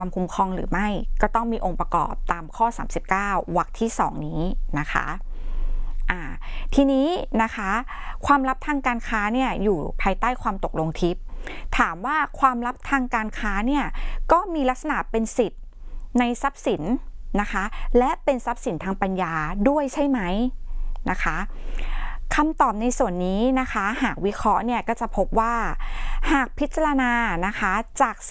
ความคุ้มครองหรือไม่ก็ต้องมีองค์ประกอบตามข้อ39วรรคที่2นี้นะคะทีนี้นะคะความลับทางการค้าเนี่ยอยู่ภายใต้ความตกลงทิปถามว่าความลับทางการค้าเนี่ยก็มีลักษณะเป็นสิทธิ์ในทรัพย์สินนะคะและเป็นทรัพย์สินทางปัญญาด้วยใช่ไหมนะคะคำตอบในส่วนนี้นะคะหากวิเคราะห์เนี่ยก็จะพบว่าหากพิจารณานะคะจาก